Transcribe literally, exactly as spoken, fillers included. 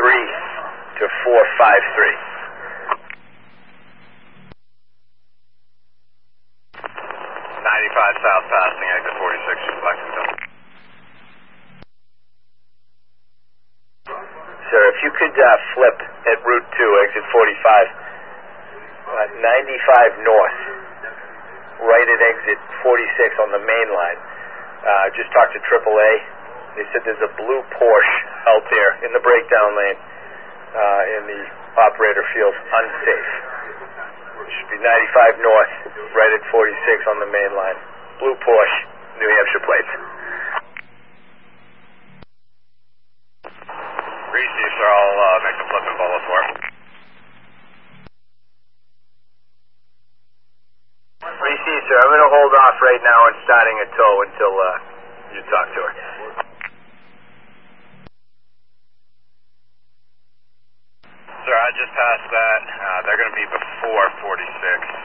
three to four five three. ninety-five south passing, exit forty-six, Lexington. Sir, if you could uh, flip at Route two, exit forty-five, uh, ninety-five north, right at exit forty-six on the main line. Uh, just talked to triple A. They said there's a blue Porsche out there in the breakdown lane, uh, and the operator feels unsafe. It should be ninety-five north, right at forty-six on the main line. Blue Porsche, New Hampshire plates. Receive, sir. I'll uh, make the flip and follow for him. Receive, sir. I'm going to hold off right now and starting a tow until uh, you talk to her. Sir, I just passed that. Uh, they're going to be before forty-six.